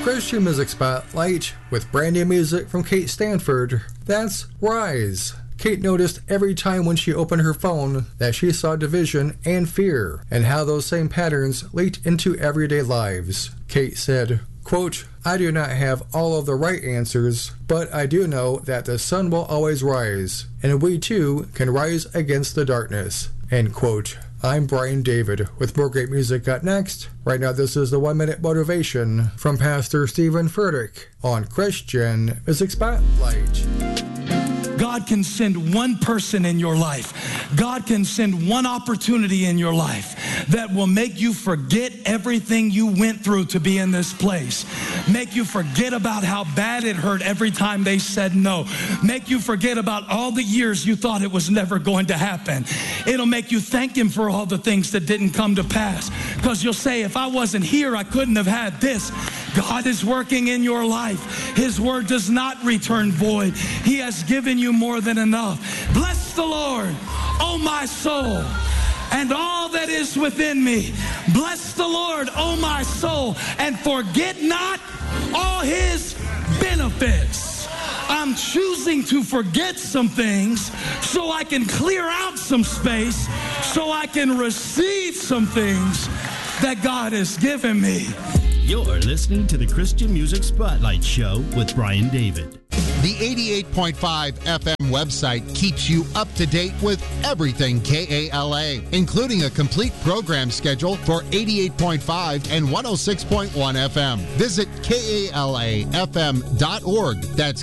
Christian Music Spotlight with brand new music from Kate Stanford. That's Rise. Kate noticed every time when she opened her phone that she saw division and fear, and how those same patterns leaked into everyday lives. Kate said, quote, I do not have all of the right answers, but I do know that the sun will always rise, and we too can rise against the darkness. End quote. I'm Brian David with more great music up next. Right now, this is the 1 Minute Motivation from Pastor Stephen Furtick on Christian Music Spotlight. God can send one person in your life. God can send one opportunity in your life that will make you forget everything you went through to be in this place. Make you forget about how bad it hurt every time they said no. Make you forget about all the years you thought it was never going to happen. It'll make you thank Him for all the things that didn't come to pass. Because you'll say, if I wasn't here, I couldn't have had this. God is working in your life. His word does not return void. He has given you more than enough. Bless the Lord, oh my soul, and all that is within me. Bless the Lord, oh my soul, and forget not all His benefits. I'm choosing to forget some things so I can clear out some space, so I can receive some things that God has given me. You're listening to the Christian Music Spotlight Show with Brian David. The 88.5 FM website keeps you up to date with everything KALA, including a complete program schedule for 88.5 and 106.1 FM. Visit KALAFM.org. That's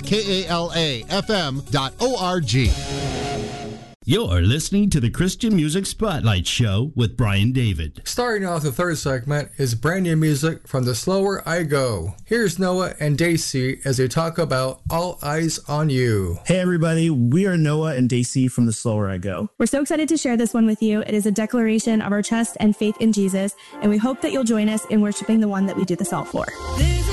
KALAFM.org. You're listening to the Christian Music Spotlight Show with Brian David. Starting off the third segment is brand new music from The Slower I Go. Here's Noah and Daisy as they talk about All Eyes on You. Hey everybody, we are Noah and Daisy from The Slower I Go. We're so excited to share this one with you. It is a declaration of our trust and faith in Jesus, and we hope that you'll join us in worshiping the one that we do this all for.